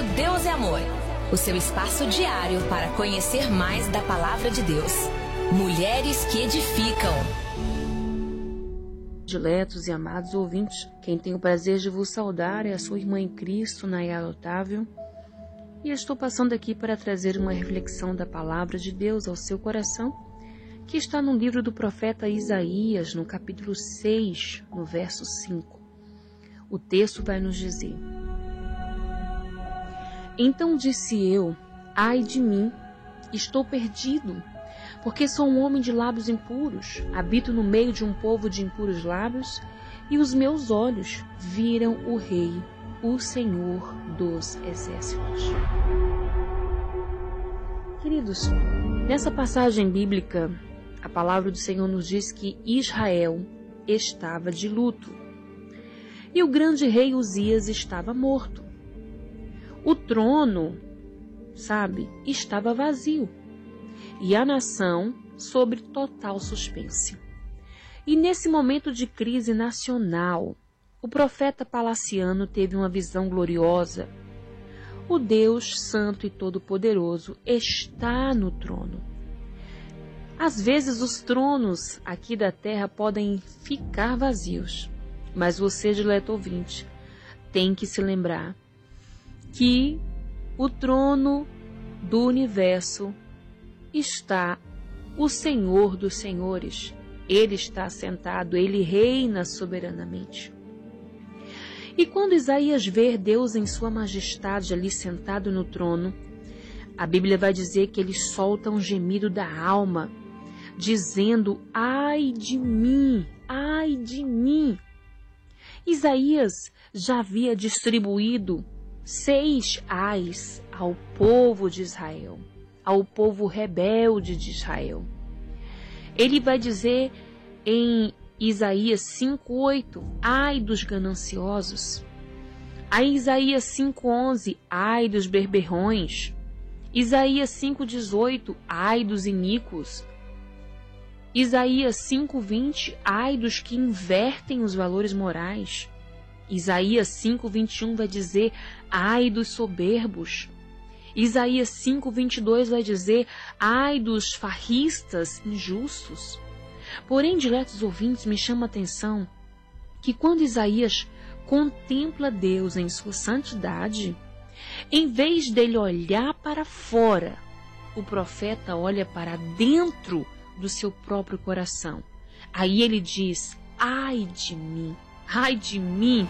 Rádio Deus é Amor, o seu espaço diário para conhecer mais da Palavra de Deus. Mulheres que edificam. Diletos e amados ouvintes, quem tem o prazer de vos saudar é a sua irmã em Cristo, Nayara Otávio, e eu estou passando aqui para trazer uma reflexão da Palavra de Deus ao seu coração, que está no livro do profeta Isaías, no capítulo 6, no verso 5. O texto vai nos dizer: Então disse eu, ai de mim, estou perdido, porque sou um homem de lábios impuros, habito no meio de um povo de impuros lábios, e os meus olhos viram o Rei, o Senhor dos Exércitos. Queridos, nessa passagem bíblica, a palavra do Senhor nos diz que Israel estava de luto, e o grande rei Uzias estava morto. O trono, estava vazio, e a nação sobre total suspense. E nesse momento de crise nacional, o profeta palaciano teve uma visão gloriosa. O Deus Santo e Todo-Poderoso está no trono. Às vezes os tronos aqui da terra podem ficar vazios, mas você, dileto ouvinte, tem que se lembrar que o trono do universo está o Senhor dos Senhores. Ele está sentado, ele reina soberanamente. E quando Isaías vê Deus em sua majestade ali sentado no trono, a Bíblia vai dizer que ele solta um gemido da alma, dizendo: ai de mim, ai de mim. Isaías já havia distribuído 6 ais ao povo de Israel, ao povo rebelde de Israel. Ele vai dizer em Isaías 5:8, ai dos gananciosos. A Isaías 5:11, ai dos berberrões. Isaías 5:18, ai dos iníquos. Isaías 5:20, ai dos que invertem os valores morais. Isaías 5:21 vai dizer, ai dos soberbos. Isaías 5:22 vai dizer, ai dos farristas injustos. Porém, diletos ouvintes, me chama a atenção que quando Isaías contempla Deus em sua santidade, em vez dele olhar para fora, o profeta olha para dentro do seu próprio coração. Aí ele diz, ai de mim, ai de mim.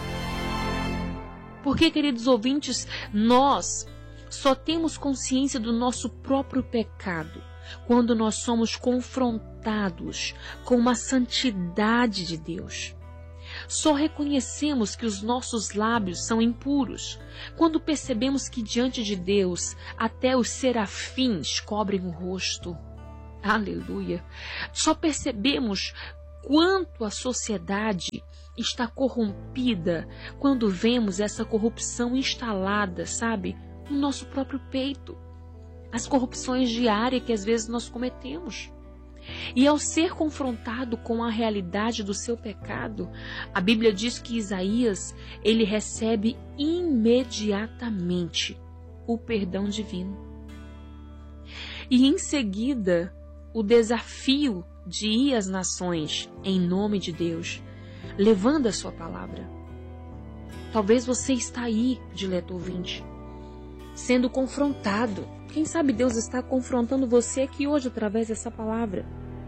Porque, queridos ouvintes, nós só temos consciência do nosso próprio pecado quando nós somos confrontados com uma santidade de Deus. Só reconhecemos que os nossos lábios são impuros quando percebemos que diante de Deus até os serafins cobrem o rosto. Aleluia! Só percebemos quanto a sociedade está corrompida quando vemos essa corrupção instalada, no nosso próprio peito. As corrupções diárias que às vezes nós cometemos. E ao ser confrontado com a realidade do seu pecado, a Bíblia diz que Isaías, ele recebe imediatamente o perdão divino. E em seguida, o desafio de ir às nações em nome de Deus, levando a sua palavra. Talvez você está aí, dileto ouvinte, sendo confrontado. Quem sabe Deus está confrontando você aqui hoje através dessa palavra.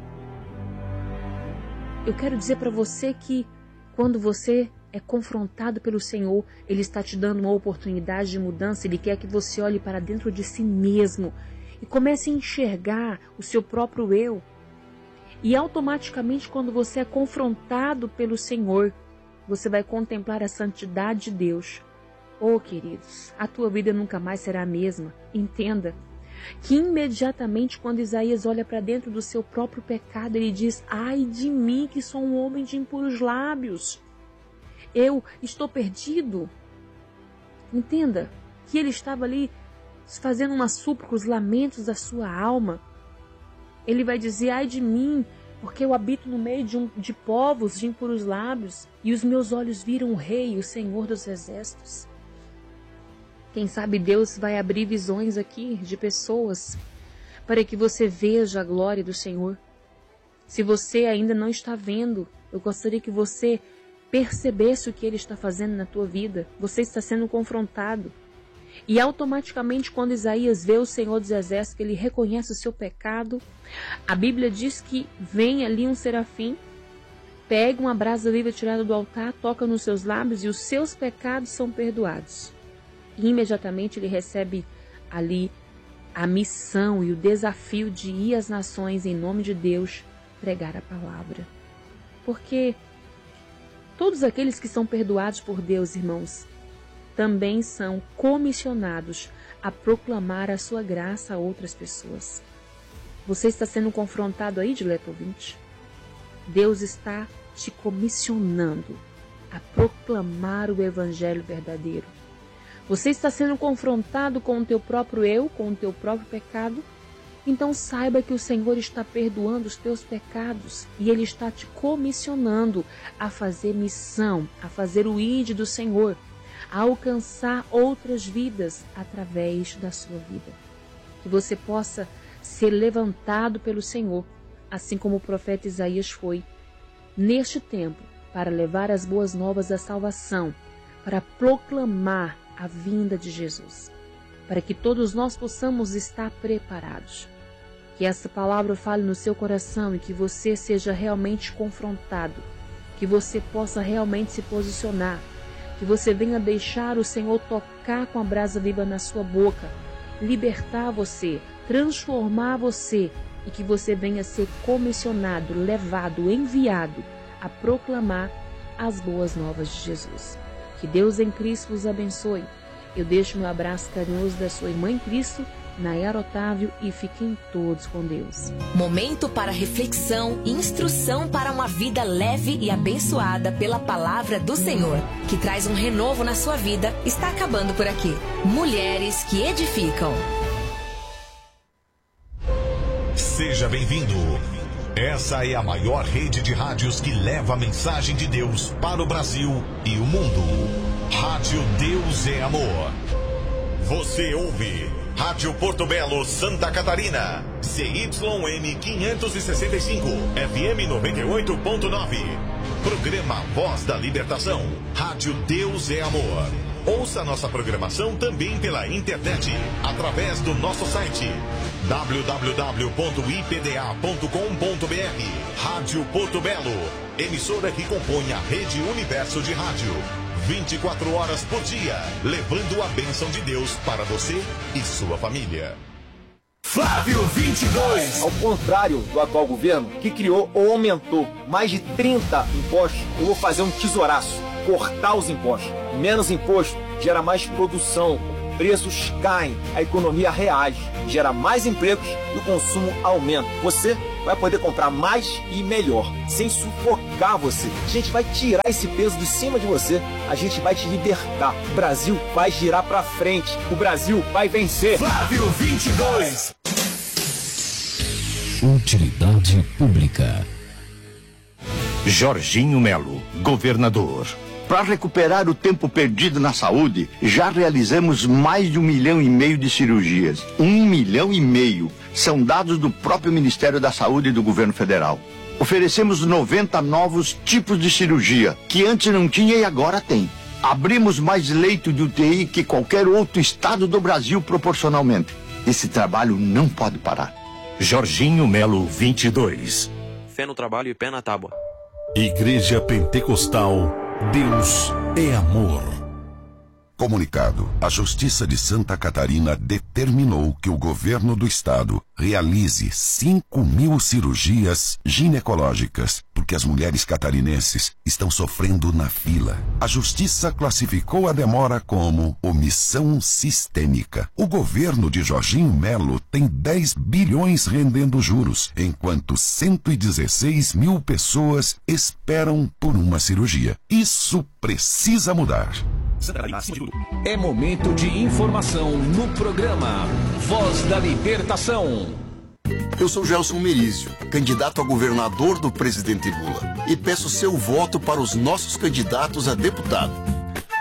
Eu quero dizer para você que quando você é confrontado pelo Senhor, Ele está te dando uma oportunidade de mudança. Ele quer que você olhe para dentro de si mesmo e comece a enxergar o seu próprio eu. E automaticamente, quando você é confrontado pelo Senhor, você vai contemplar a santidade de Deus. Oh, queridos, a tua vida nunca mais será a mesma. Entenda que imediatamente quando Isaías olha para dentro do seu próprio pecado, ele diz, ai de mim que sou um homem de impuros lábios. Eu estou perdido. Entenda que ele estava ali fazendo uma súplica, os lamentos da sua alma. Ele vai dizer, ai de mim, porque eu habito no meio de povos de impuros lábios, e os meus olhos viram o Rei, o Senhor dos Exércitos. Quem sabe Deus vai abrir visões aqui de pessoas para que você veja a glória do Senhor. Se você ainda não está vendo, eu gostaria que você percebesse o que Ele está fazendo na tua vida. Você está sendo confrontado. E automaticamente, quando Isaías vê o Senhor dos Exércitos, que ele reconhece o seu pecado, a Bíblia diz que vem ali um serafim, pega uma brasa viva tirada do altar, toca nos seus lábios e os seus pecados são perdoados. E imediatamente ele recebe ali a missão e o desafio de ir às nações em nome de Deus pregar a palavra. Porque todos aqueles que são perdoados por Deus, irmãos, também são comissionados a proclamar a sua graça a outras pessoas. Você está sendo confrontado aí, dileto ouvinte? Deus está te comissionando a proclamar o evangelho verdadeiro. Você está sendo confrontado com o teu próprio eu, com o teu próprio pecado? Então saiba que o Senhor está perdoando os teus pecados e Ele está te comissionando a fazer missão, a fazer o ide do Senhor, a alcançar outras vidas através da sua vida. Que você possa ser levantado pelo Senhor, assim como o profeta Isaías foi, neste tempo, para levar as boas novas da salvação, para proclamar a vinda de Jesus, para que todos nós possamos estar preparados. Que essa palavra fale no seu coração e que você seja realmente confrontado, que você possa realmente se posicionar, que você venha deixar o Senhor tocar com a brasa viva na sua boca, libertar você, transformar você e que você venha ser comissionado, levado, enviado a proclamar as boas novas de Jesus. Que Deus em Cristo vos abençoe. Eu deixo meu abraço carinhoso da sua irmã em Cristo, Nayara Otávio, e fiquem todos com Deus. Momento para reflexão e instrução para uma vida leve e abençoada pela palavra do Senhor, que traz um renovo na sua vida, está acabando por aqui. Mulheres que edificam. Seja bem-vindo. Essa é a maior rede de rádios que leva a mensagem de Deus para o Brasil e o mundo. Rádio Deus é Amor. Você ouve Rádio Porto Belo, Santa Catarina, CYM 565, FM 98.9. Programa Voz da Libertação. Rádio Deus é Amor. Ouça nossa programação também pela internet, através do nosso site www.ipda.com.br. Rádio Porto Belo, emissora que compõe a Rede Universo de Rádio. 24 horas por dia, levando a bênção de Deus para você e sua família. Flávio 22. Ao contrário do atual governo, que criou ou aumentou mais de 30 impostos, eu vou fazer um tesouraço, cortar os impostos. Menos imposto gera mais produção, preços caem, a economia reage, gera mais empregos e o consumo aumenta. Você vai poder comprar mais e melhor, sem sufocar você. A gente vai tirar esse peso de cima de você, a gente vai te libertar. O Brasil vai girar pra frente, o Brasil vai vencer. Flávio 22. Utilidade pública. Jorginho Melo, governador. Para recuperar o tempo perdido na saúde, já realizamos mais de 1,5 milhão de cirurgias. 1,5 milhão. São dados do próprio Ministério da Saúde e do Governo Federal. Oferecemos 90 novos tipos de cirurgia, que antes não tinha e agora tem. Abrimos mais leito de UTI que qualquer outro estado do Brasil proporcionalmente. Esse trabalho não pode parar. Jorginho Melo 22. Fé no trabalho e pé na tábua. Igreja Pentecostal Deus é Amor. Comunicado: a Justiça de Santa Catarina determinou que o governo do estado realize 5.000 cirurgias ginecológicas, porque as mulheres catarinenses estão sofrendo na fila. A Justiça classificou a demora como omissão sistêmica. O governo de Jorginho Melo tem 10 bilhões rendendo juros, enquanto 116 mil pessoas esperam por uma cirurgia. Isso precisa mudar. É momento de informação no programa Voz da Libertação. Eu sou Gelson Merizio, candidato a governador do presidente Lula, e peço seu voto para os nossos candidatos a deputado.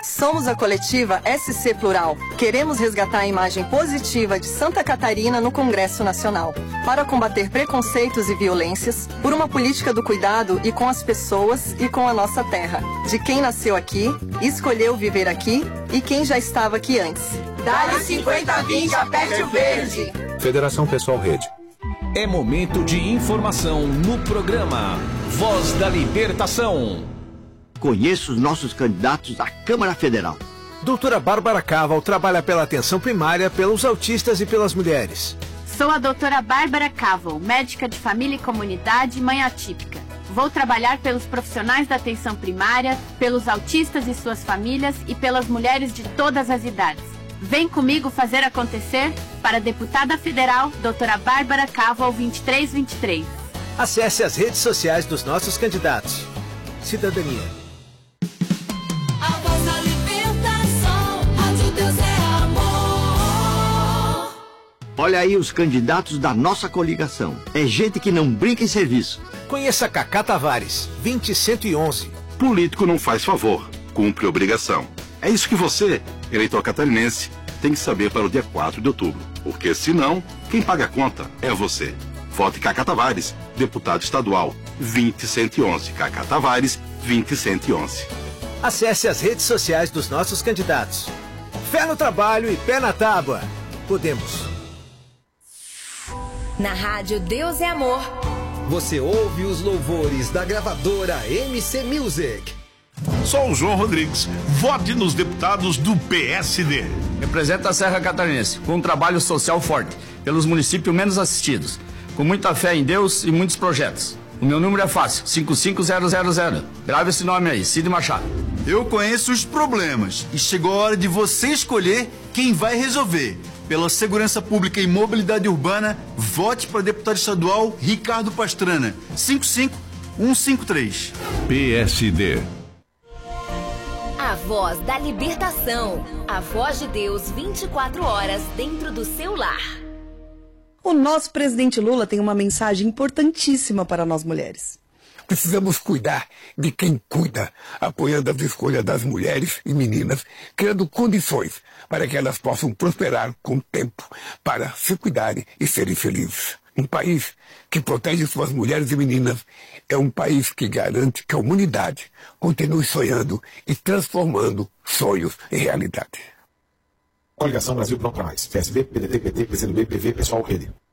Somos a coletiva SC Plural. Queremos resgatar a imagem positiva de Santa Catarina no Congresso Nacional, para combater preconceitos e violências, por uma política do cuidado e com as pessoas e com a nossa terra, de quem nasceu aqui, escolheu viver aqui e quem já estava aqui antes. Dá-lhe 50-20, aperte o verde. Federação Pessoal Rede. É momento de informação no programa Voz da Libertação. Conheço os nossos candidatos à Câmara Federal. Doutora Bárbara Caval trabalha pela atenção primária, pelos autistas e pelas mulheres. Sou a doutora Bárbara Caval, médica de família e comunidade, mãe atípica. Vou trabalhar pelos profissionais da atenção primária, pelos autistas e suas famílias e pelas mulheres de todas as idades. Vem comigo fazer acontecer para a deputada federal, doutora Bárbara Caval 2323. Acesse as redes sociais dos nossos candidatos. Cidadania. A voz da libertação, Rádio Deus é amor. Olha aí os candidatos da nossa coligação. É gente que não brinca em serviço. Conheça Cacá Tavares, 20111. Político não faz favor, cumpre obrigação. É isso que você, eleitor catarinense, tem que saber para o dia 4 de outubro. Porque senão, quem paga a conta é você. Vote Cacá Tavares, deputado estadual, 20111. Cacá Tavares, 20111. Acesse as redes sociais dos nossos candidatos. Fé no trabalho e pé na tábua. Podemos. Na rádio Deus é Amor. Você ouve os louvores da gravadora MC Music. Sou o João Rodrigues. Vote nos deputados do PSD. Representa a Serra Catarinense com um trabalho social forte, pelos municípios menos assistidos, com muita fé em Deus e muitos projetos. O meu número é fácil, 55000. Grave esse nome aí, Cid Machado. Eu conheço os problemas e chegou a hora de você escolher quem vai resolver. Pela segurança pública e mobilidade urbana, vote para deputado estadual Ricardo Pastrana, 55153. PSD. A voz da libertação. A voz de Deus 24 horas dentro do seu lar. O nosso presidente Lula tem uma mensagem importantíssima para nós mulheres. Precisamos cuidar de quem cuida, apoiando as escolhas das mulheres e meninas, criando condições para que elas possam prosperar com o tempo, para se cuidarem e serem felizes. Um país que protege suas mulheres e meninas é um país que garante que a humanidade continue sonhando e transformando sonhos em realidade. Coligação Brasil Pronto pra Mais. PSB, PDT, PT, PCdoB, PV, Pessoal, Rede.